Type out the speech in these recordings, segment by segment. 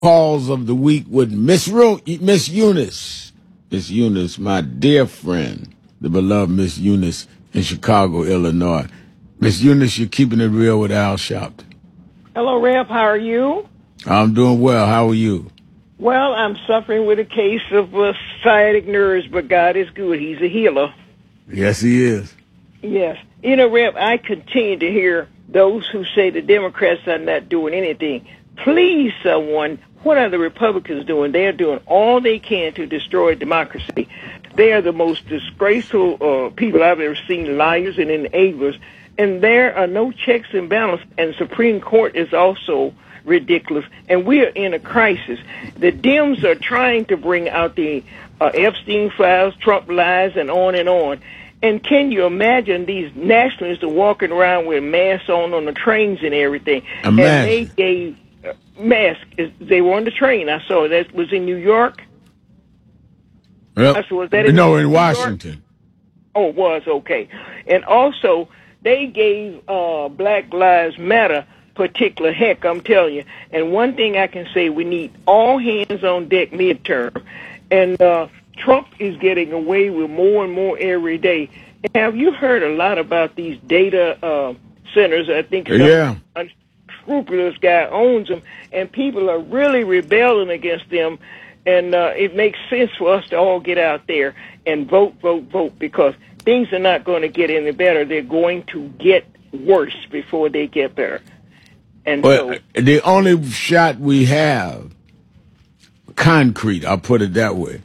calls of the week with Miss Eunice. Miss Eunice, my dear friend, the beloved Miss Eunice in Chicago, Illinois. Miss Eunice, you're keeping it real with Al Sharpton. Hello, Rep. How are you? I'm doing well. How are you? Well, I'm suffering with a case of sciatic nerves, but God is good. He's a healer. Yes, he is. Yes. You know, Rep, I continue to hear those who say the Democrats are not doing anything. Please, someone, what are the Republicans doing? They are doing all they can to destroy democracy. They are the most disgraceful people I've ever seen, liars and enablers. And there are no checks and balances. And the Supreme Court is also ridiculous. And we are in a crisis. The Dems are trying to bring out the Epstein files, Trump lies, and on and on. And can you imagine these nationalists are walking around with masks on the trains and everything? And they gave masks. They were on the train. I saw that was in New York. Yep. Was that in No, in New Washington. York? Oh, it was, okay. And also, they gave Black Lives Matter particular heck, I'm telling you. And one thing I can say, we need all hands on deck midterm. And Trump is getting away with more and more every day. Have you heard a lot about these data centers? I think some unscrupulous guy owns them, and people are really rebelling against them. And it makes sense for us to all get out there and vote, because things are not going to get any better. They're going to get worse before they get better. And well, the only shot we have, concrete, I'll put it that way,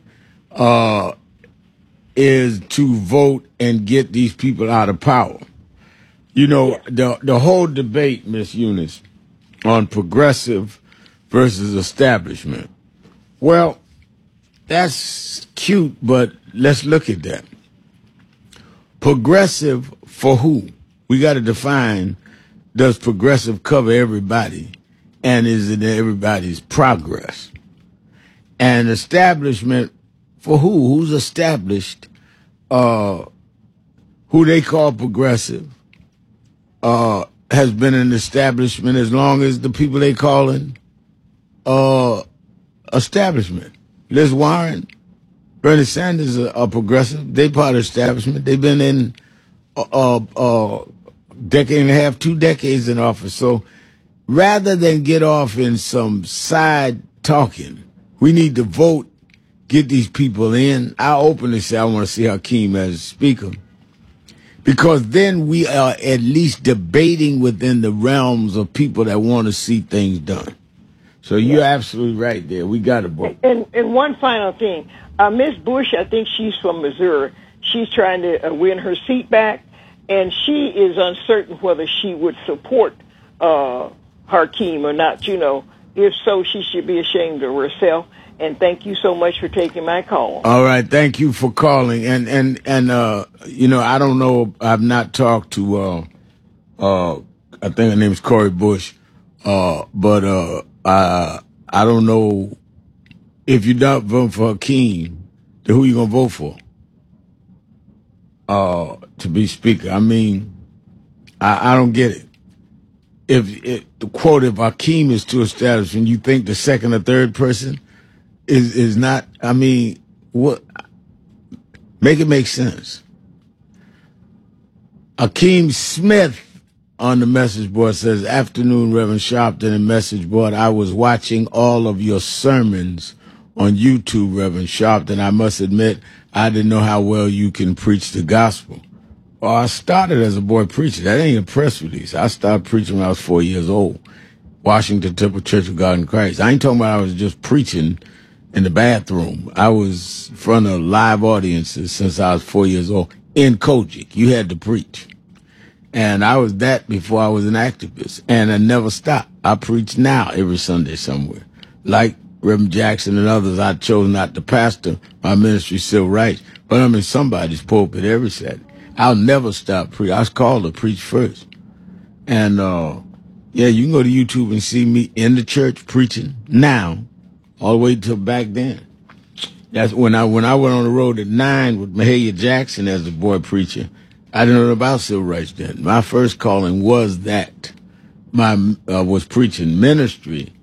is to vote and get these people out of power. You know, the whole debate, Miss Eunice, on progressive versus establishment. Well, that's cute, but let's look at that. Progressive for who? We got to define, does progressive cover everybody? And is it everybody's progress? And establishment for who? Who's established? Who they call progressive has been an establishment as long as the people they calling establishment. Liz Warren, Bernie Sanders are progressive. They part of establishment. They've been in decade and a half, 2 decades in office. So rather than get off in some side talking, we need to vote, get these people in. I openly say I want to see Hakeem as speaker, because then we are at least debating within the realms of people that want to see things done. So you're absolutely right there. We got to vote. And one final thing. Miss Bush, I think she's from Missouri. She's trying to win her seat back, and she is uncertain whether she would support Hakeem or not. You know, if so, she should be ashamed of herself. And thank you so much for taking my call. All right, thank you for calling. And you know, I don't know. I've not talked to I think her name is Cori Bush, but I don't know if you're not voting for Hakeem, then who you gonna vote for? To be speaker. I mean, I don't get it. If the quote, if Hakeem is too established, and you think the second or third person is not, I mean, what? Make it make sense. Hakeem Smith on the message board says, afternoon, Reverend Sharpton, and message board. I was watching all of your sermons on YouTube, Reverend Sharpton. I must admit, I didn't know how well you can preach the gospel. Well, I started as a boy preacher. That ain't a press release. I started preaching when I was 4 years old. Washington Temple Church of God in Christ. I ain't talking about I was just preaching in the bathroom. I was in front of live audiences since I was 4 years old. In Kojic, you had to preach. And I was that before I was an activist. And I never stopped. I preach now every Sunday somewhere. Like Reverend Jackson and others, I chose not to pastor my ministry, civil rights. But I'm in somebody's pulpit every Saturday. I'll never stop preaching. I was called to preach first. And, yeah, you can go to YouTube and see me in the church preaching now, all the way till back then. That's when I went on the road at 9 with Mahalia Jackson as a boy preacher. I didn't know about civil rights then. My first calling was that. Was preaching ministry